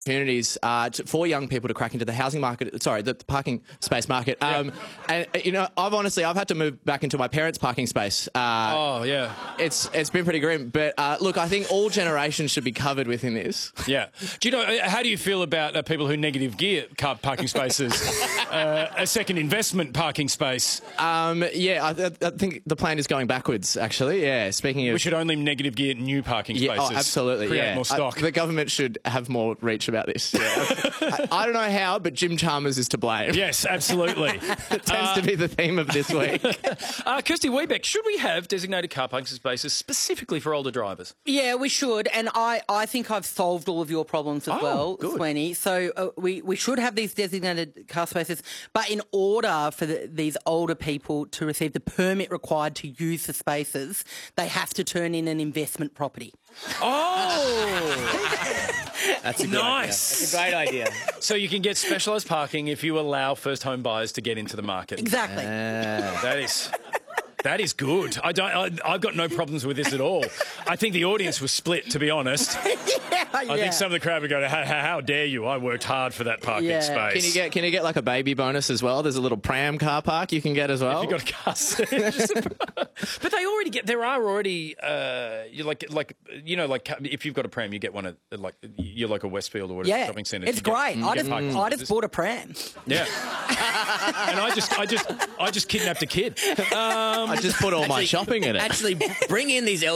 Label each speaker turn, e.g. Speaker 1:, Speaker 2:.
Speaker 1: opportunities for young people to crack into the housing market. Sorry, the parking space market. And I've had to move back into my parents' parking space. It's been pretty grim. But look, I think all generations should be covered within this.
Speaker 2: Yeah. Do you know how do you feel about people who negative gear car parking spaces? A second investment parking space.
Speaker 1: I think the plan is going backwards. Actually, yeah. Speaking of,
Speaker 2: we should only negative gear new parking spaces.
Speaker 1: Oh, absolutely.
Speaker 2: Create more stock.
Speaker 1: The government should have more reach about this. Yeah. I don't know how, but Jim Chalmers is to blame.
Speaker 2: Yes, absolutely.
Speaker 1: It tends to be the theme of this week.
Speaker 2: Kirsty Wiebeck, should we have designated car parking spaces specifically for older drivers?
Speaker 3: Yeah, we should, and I think I've solved all of your problems as well,
Speaker 1: good.
Speaker 3: Sweeney. So we should have these designated car spaces, but in order for these older people to receive the permit required to use the spaces, they have to turn in an investment property.
Speaker 2: Oh!
Speaker 4: That's a good
Speaker 2: nice.
Speaker 4: idea. That's a great idea.
Speaker 2: So you can get specialised parking if you allow first home buyers to get into the market.
Speaker 3: Exactly.
Speaker 2: That is good. I've got no problems with this at all. I think the audience was split, to be honest. I think some of the crowd would go, how dare you? I worked hard for that parking space.
Speaker 1: Can you get like a baby bonus as well? There's a little pram car park you can get as well.
Speaker 2: If you've got a car seat. But they already get. There are already. If you've got a pram, you get one at your local Westfield or whatever shopping centre.
Speaker 3: It's great. I just bought a pram.
Speaker 2: Yeah. And I just kidnapped a kid.
Speaker 1: I just put all my shopping in it.
Speaker 4: Actually, bring in these